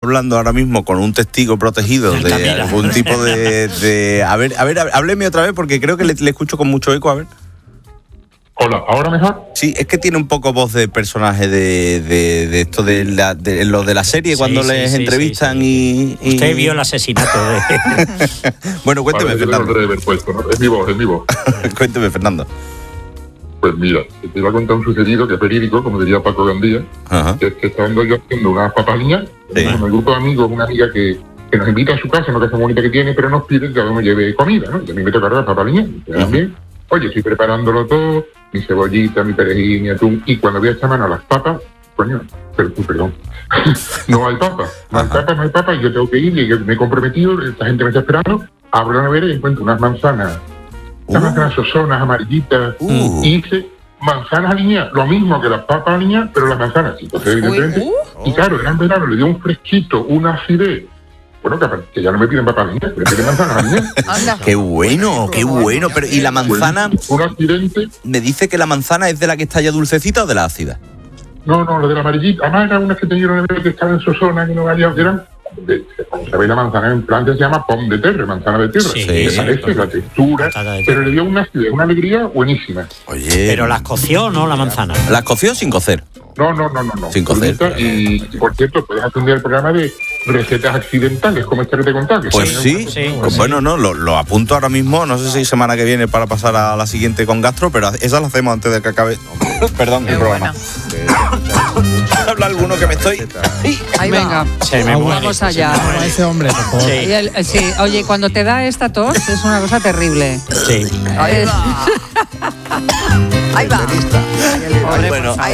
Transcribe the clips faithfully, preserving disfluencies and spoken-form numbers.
Hablando ahora mismo con un testigo protegido de Camila. Algún tipo de, de... A ver, a ver, hábleme otra vez porque creo que le, le escucho con mucho eco, a ver. Hola, ¿ahora mejor? Sí, es que tiene un poco voz de personaje de, de, de esto de, la, de lo de la serie, sí, cuando sí, les sí, entrevistan sí, sí. Y, y... Usted vio el asesinato de... Bueno, cuénteme, vale, Fernando. Puesto, ¿no? Es mi voz, es mi voz. Cuénteme, Fernando. Pues mira, te iba a contar un sucedido que es verídico, como diría Paco Gandía, uh-huh. que es que estando yo haciendo unas papaliñas, sí. con el grupo de amigos, una amiga que, que nos invita a su casa, una casa bonita que tiene, pero nos pide que cada uno lleve comida, ¿no? Y a mí me toca las papaliñas, y también, uh-huh. oye, estoy preparándolo todo, mi cebollita, mi perejil, mi atún, y cuando voy a echar mano a las papas, coño, pero, perdón, no hay papas, no hay papas, no hay papas, y yo tengo que ir, y yo me he comprometido, esta gente me está esperando, abro la nevera y encuentro unas manzanas, unas manzanas sosonas, amarillitas, uh. y hice manzanas aliñadas, lo mismo que las papas aliñadas, pero las manzanas, entonces evidentemente, uh. y claro, era en verano, le dio un fresquito, una acidez. Bueno, que, que ya no me piden papas aliñadas, me piden manzanas aliñadas. ¡Qué bueno, qué bueno! Pero ¿y la manzana? Un accidente. ¿Me dice que la manzana es de la que está ya dulcecita o de la ácida? No, no, la de la amarillita. Además eran unas que tenían que estaban en Sosona, que no valían, que eran... De, como sabéis, la manzana en Francia se llama pomme de terre, manzana de tierra. Sí, me parece, la textura, pero le dio una acidez, una alegría buenísima. Oye. Pero las coció, ¿no? La manzana. ¿Las coció sin cocer? No, no, no, no. no. Sin cocer. Y, y por cierto, puedes atender el programa de recetas accidentales, como esta que te contaba. Pues sí, sí, pues bueno, no, lo, lo apunto ahora mismo, no sé si semana que viene para pasar a la siguiente con gastro, pero esa la hacemos antes de que acabe. Perdón, el programa. Habla alguno que me estoy. Ahí venga, se me muere, vamos allá. A ese hombre, por favor. Sí. Y el, sí, oye, cuando te da esta tos es una cosa terrible. Sí. Ahí va. Ahí va. Ahí bueno, ahí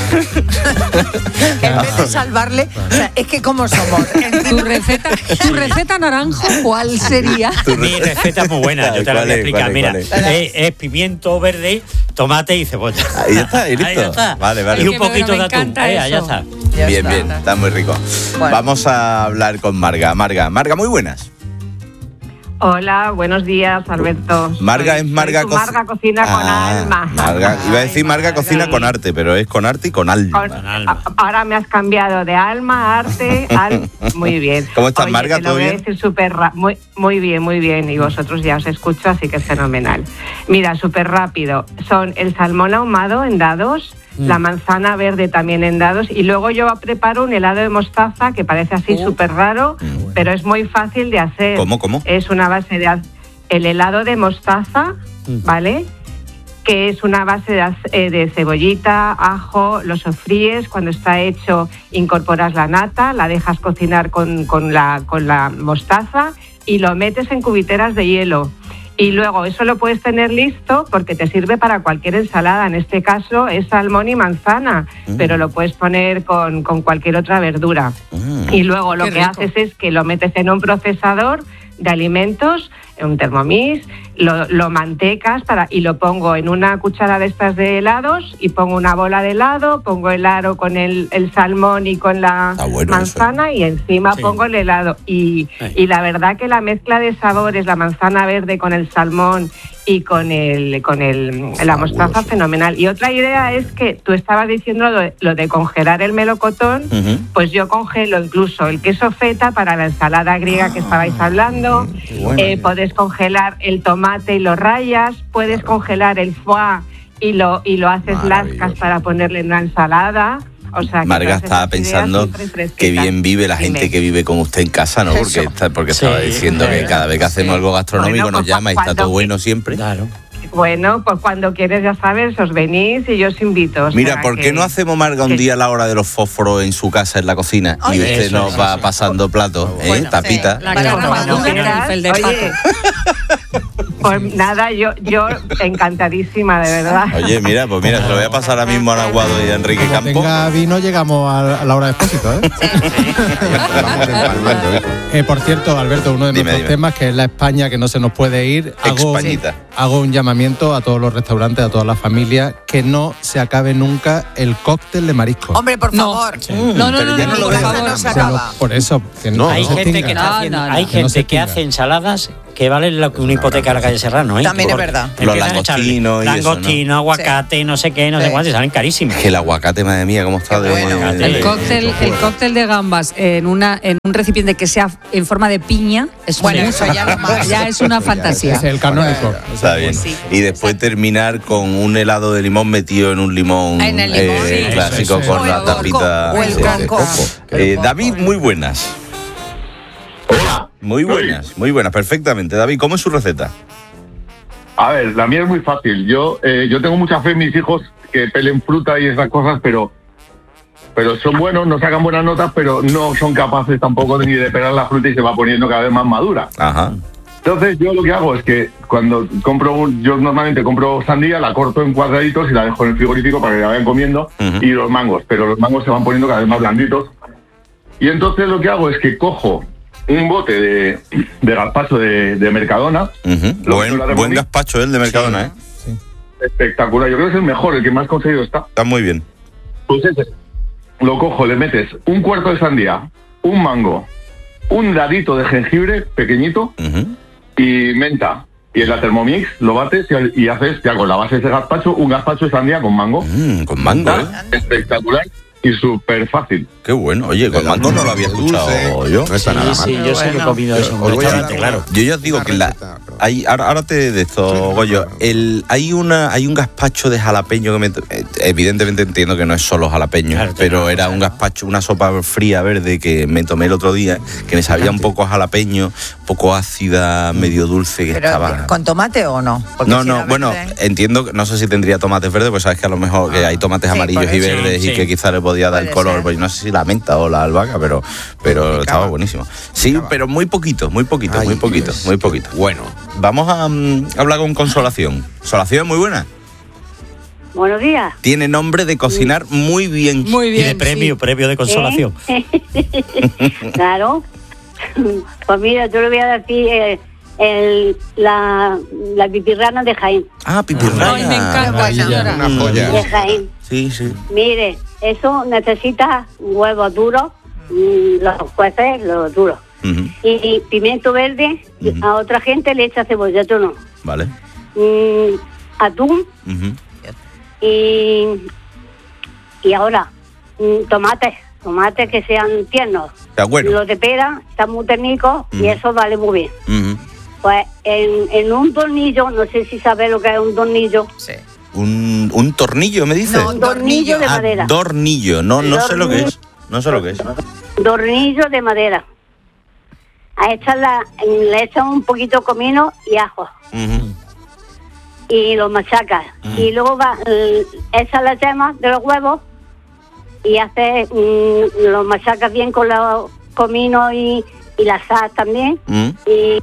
va. En vez de salvarle, o sea, es que como somos. ¿Tu receta, tu receta naranjo cuál sería? Mi receta es muy buena, yo te la voy a explicar. Mira, es, es? es pimiento verde, tomate y cebolla. Ahí ya está, ahí listo. Ahí ya está. Vale, vale. Y un poquito de atún. Eh, ya está. Ya bien, está. bien, está muy rico. Bueno. Vamos a hablar con Marga. Marga, Marga, muy buenas. Hola, buenos días, Alberto. Marga soy, es Marga, co- Marga cocina ah, con alma. Marga, iba a decir Marga cocina sí. con arte, pero es con arte y con alma. Con, con alma. Ahora me has cambiado de alma a arte, al, muy bien. ¿Cómo estás, Oye, Marga? Te ¿Todo lo voy bien? a decir súper ra- muy, muy bien, muy bien. Y vosotros ya os escucho, así que es fenomenal. Mira, súper rápido. Son el salmón ahumado en dados, la manzana verde también en dados, y luego yo preparo un helado de mostaza que parece así súper uh, raro, bueno. pero es muy fácil de hacer. ¿Cómo, cómo? Es una base de el helado de mostaza, uh. ¿vale? Que es una base de, eh, de cebollita, ajo, lo sofríes, cuando está hecho incorporas la nata, la dejas cocinar con, con, la, con la mostaza y lo metes en cubiteras de hielo. Y luego eso lo puedes tener listo porque te sirve para cualquier ensalada. En este caso es salmón y manzana, mm. pero lo puedes poner con, con cualquier otra verdura. Mm. Y luego lo Qué que rico. haces es que lo metes en un procesador de alimentos, en un Thermomix, lo, lo mantecas para, y lo pongo en una cuchara de estas de helados y pongo una bola de helado, pongo el aro con el, el salmón y con la bueno manzana eso. y encima sí. pongo el helado. Y, y la verdad que la mezcla de sabores, la manzana verde con el salmón y con el con el la mostaza, fenomenal. Y otra idea es que tú estabas diciendo lo de, lo de congelar el melocotón, uh-huh. pues yo congelo incluso el queso feta para la ensalada griega que estabais hablando, bueno, eh, puedes congelar el tomate y lo rayas, puedes congelar el foie y lo y lo haces lascas para ponerle en una ensalada. O sea, Marga estaba pensando que bien vive la gente Dime. que vive con usted en casa, ¿no? Porque, está, porque sí, estaba diciendo claro. que cada vez que hacemos sí. algo gastronómico bueno, pues nos llama y está todo bueno siempre. Claro. Bueno, pues cuando quieres, ya sabes, os venís y yo os invito. Mira, ¿por qué que, no hacemos, Marga, un que... día a la hora de los fósforos en su casa, en la cocina? Oye, y usted eso, nos eso, va eso. pasando platos, ¿eh? Bueno, Tapita. Sí. La bueno, bueno, el de Oye, pues nada, yo yo encantadísima, de verdad. Oye, mira, pues mira, se lo voy a pasar ahora mismo a Naguado y a Enrique Como Campo. Tenga vino, llegamos a la hora de expósito, ¿eh? eh por cierto, Alberto, uno de dime, nuestros dime. temas, que es la España que no se nos puede ir, hago, hago un llamamiento a todos los restaurantes, a todas las familias, que no se acabe nunca el cóctel de marisco. Hombre, por favor. No, sí. no, no, no, no, no, no, por favor, no se acaba. Por eso, que no, hay no gente, que, no, está haciendo, no, no, hay que gente no que hace ensaladas que vale lo que una hipoteca de la calle Serrano, ¿eh? También es verdad. Los langostinos y eso, Langostino, ¿no? aguacate, no sé qué, no Sí. sé cuánto, y salen carísimos. Que el aguacate, madre mía, cómo está de bueno. bueno. El cóctel, el cóctel de gambas en una en un recipiente que sea en forma de piña es Bueno, un- eso ya lo más. ya es una fantasía. Es el canónico. Está bien. Sí. Y después terminar con un helado de limón metido en un limón, En el limón, eh, sí. clásico Eso, eso. con O la el tapita coco, o el sí, de coco. Eh, El David, coco. muy buenas. Muy buenas, muy buenas, perfectamente. David, ¿cómo es su receta? A ver, la mía es muy fácil. Yo eh, yo tengo mucha fe en mis hijos que pelen fruta y esas cosas, pero pero son buenos, no sacan buenas notas, pero no son capaces tampoco ni de pelar la fruta y se va poniendo cada vez más madura. Ajá. Entonces yo lo que hago es que cuando compro, un- yo normalmente compro sandía, la corto en cuadraditos y la dejo en el frigorífico para que la vayan comiendo, Ujú. y los mangos, pero los mangos se van poniendo cada vez más blanditos. Y entonces lo que hago es que cojo un bote de, de gazpacho de, de Mercadona, Ujú. Lo Buen, que la buen remolí. gazpacho el de Mercadona, ¿eh? espectacular, yo creo que es el mejor, el que más conseguido está. Está muy bien. Pues ese, lo cojo, le metes un cuarto de sandía, un mango, un ladito de jengibre pequeñito Ujú. y menta. Y en la Thermomix lo bates y, y haces ya con la base de ese gazpacho, un gazpacho de sandía con mango. Mm, con mango, ¿eh? Está espectacular y súper fácil. Qué bueno. Oye, con mango no lo había escuchado yo. No está nada mal. Sí, yo sí lo he comido eso en un Os voy a dar restaurante, una- claro. Yo ya os digo una que la, receta, perdón. hay, ahora, ahora te de esto, Goyo. El, hay una hay un gazpacho de jalapeño que me, eh, evidentemente entiendo que no es solo jalapeño, Claro, pero claro, era claro. un gazpacho, una sopa fría verde que me tomé el otro día, que me sabía un poco a jalapeño, un poco ácida, medio dulce, que Pero, estaba. ¿con tomate o no? Porque No, si no, era bueno, verde- entiendo, que- no sé si tendría tomates verdes, pues sabes que a lo mejor que hay tomates Sí, amarillos por y eso. verdes Sí, y sí. que quizá le podía dar el Puede color, ser. pues no sé si la menta o la albahaca, pero, pero estaba buenísimo. Sí, pero muy poquito, muy poquito, Ay, muy poquito, Dios. muy poquito. Bueno, Vamos a mm, hablar con Consolación. Consolación, muy buena. Buenos días. Tiene nombre de cocinar muy bien. Muy Y bien. de premio, sí. premio de consolación. ¿Eh? Claro. Pues mira, yo le voy a decir eh, el, la, la pipirrana de Jaén. Ah, pipirrana. Ay, me encanta, Maravilla. señora. una joya. De Jaén. Sí, sí. Mire, eso necesita huevos duros, mm, los jueces, los duros. Ujú, Y pimiento verde, Ujú. a otra gente le echa cebolla, yo no. Vale. Mm, atún Ujú. y, y ahora mm, tomates, tomates que sean tiernos. Está bueno. Los de pera están muy técnicos Ujú. y eso vale muy bien. Ujú. Pues en, en un tornillo, no sé si sabes lo que es un tornillo, Sí. Un, un tornillo, me dice. No, un tornillo de Ah, madera. tornillo. No, no sé lo que es. No sé lo que es. Tornillo de madera. A esta la, le echan un poquito de comino y ajo Ujú. y lo machacas. Y luego va, eh, echas la yema de los huevos y haces, mm, lo machacas bien con los comino y, y la sal también. Mm, Y,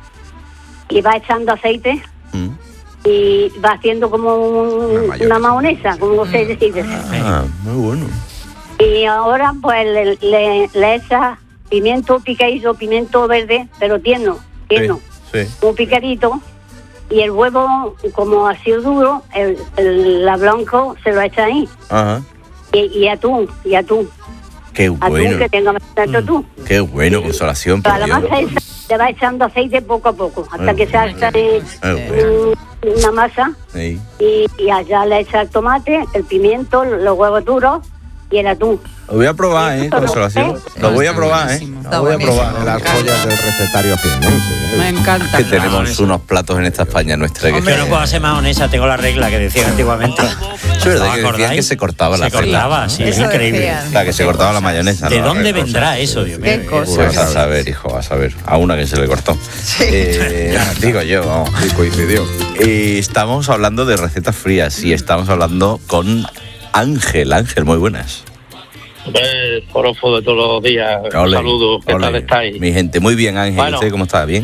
y va echando aceite mm. y va haciendo como un- Una mayonesa. una mayonesa, como se dice. Ah, muy bueno. Y ahora pues le, le, le echas pimiento picadito, pimiento verde, pero tierno, tierno, Sí, sí. un picadito. Y el huevo, como ha sido duro, el, el la blanco se lo echa ahí. Ajá. Y, y atún, y atún. Qué Atún bueno. que tenga bastante atún. Qué bueno, Consolación, por Para la Dios. masa esa le va echando aceite poco a poco, hasta Ay, que se haga eh, Ay, bueno. un- una masa. Sí. Y, y allá le echa el tomate, el pimiento, los huevos duros y el atún. Lo voy a probar, ¿eh, Consolación? Lo voy a probar, ¿eh? Está Lo voy a buenísimo. probar. las joyas del recetario jiennense. Me encanta. Que tenemos unos platos en esta España nuestra que Yo no puedo hacer más honesta, tengo la regla que decían antiguamente. Es verdad ¿No que decían acordáis? que se cortaba la Se cortaba, sí, es Eso increíble. decían. O sea, que se cortaba la mayonesa. ¿De ¿no? dónde Qué vendrá cosa. eso, Dios mío? Qué cosa. Pues a saber, hijo, a saber. A una que se le cortó. Eh, digo yo, vamos. Y coincidió. Eh, estamos hablando de recetas frías y estamos hablando con Ángel. Ángel, muy buenas. Hombre, forofo de todos los días. Un Ole, saludo, ¿qué ole. tal estáis? Mi gente, muy bien, Ángel. Bueno. ¿Usted cómo está? ¿Bien?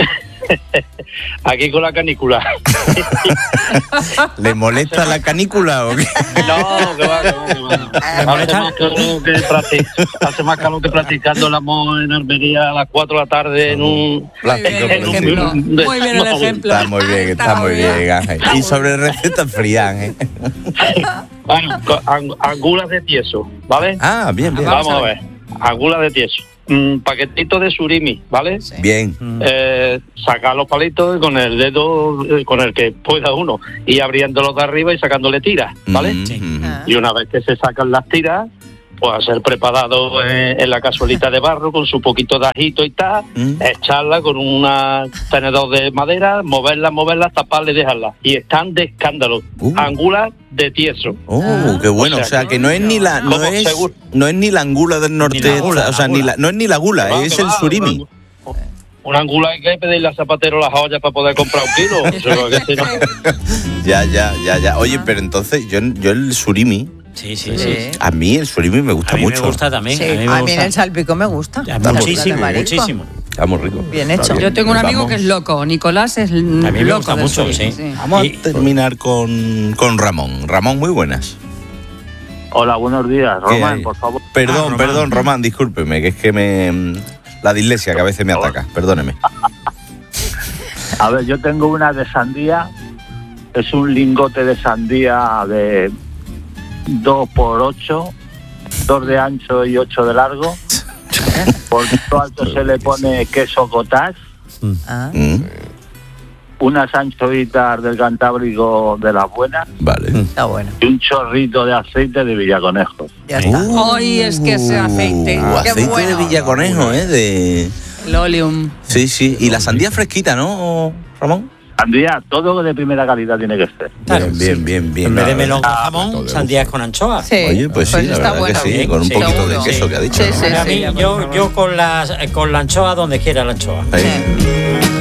Aquí con la canícula. ¿Le molesta la canícula o qué? No, que va, que va, que va. Hace molesta? más calor que practic- hace más calor que practicando el amor en Almería a las cuatro de la tarde en un... Plástico, Muy bien el por ejemplo. encima. Muy bien el ejemplo. Está muy bien, está muy bien, Ángel. Y sobre recetas frías, Ángel. Bueno, con ang- angulas de tieso, ¿vale? Ah, bien, bien. Vamos a ver, angulas de tieso. un paquetito de surimi, ¿vale? Sí. Bien. Eh, sacar los palitos con el dedo eh, con el que pueda uno y abriéndolos de arriba y sacándole tiras, ¿vale? Mm, sí. Y una vez que se sacan las tiras, pues a ser preparado en, en la cazuelita de barro con su poquito de ajito y tal, mm. echarla con un tenedor de madera, moverla, moverla, taparla y dejarla. Y están de escándalo. Uh. Angulas de tieso. Oh, ah. qué bueno. O sea, o sea que no es ni la no es, no es ni la angula del norte, gula, o sea, ni la, no es ni la gula, va, es el va, surimi. Una, una angula hay que pedirle al zapatero las joyas para poder comprar un kilo. Eso, que si no... Ya, ya, ya, ya. Oye, pero entonces yo, yo el surimi. Sí, sí, sí. A mí el surimi me gusta a mí mucho. Me gusta también. Sí, a mí, me a gusta. mí el salpico me gusta. Está muchísimo, muchísimo. Está muy rico. Bien hecho. Bien. Yo tengo un amigo Vamos. que es loco. Nicolás es loco. A mí me gusta mucho, sí. sí. Vamos y, a terminar con, con Ramón. Ramón, muy buenas. Hola, buenos días. Román, por favor. Perdón, ah, Román. perdón, Román, discúlpeme, que es que me... La dislexia que a veces me ataca. Perdóneme. A ver, yo tengo una de sandía. Es un lingote de sandía de dos por ocho, dos de ancho y ocho de largo. Por todo alto se le pone queso cottage, ah. mm. unas anchoitas del Cantábrico de las buenas. Vale. Está bueno. Y un chorrito de aceite de Villaconejo. Ya está. Uh, Ay, es que ese aceite. Uh, Qué aceite bueno. de Villaconejo, ¿eh? De... El oleum. Sí, sí. Y la sandía fresquita, ¿no, Ramón? Sandía, todo de primera calidad tiene que ser. Claro, bien, bien, bien, bien. En vez de melón con jamón, sandías con anchoa. Sí, Oye, pues, pues sí, la está verdad bueno. que sí, Bien, con un sí, poquito seguro. de queso que ha dicho. Sí, ¿no? sí, A sí, mí, yo, yo con, las, con la anchoa donde quiera la anchoa. Ahí.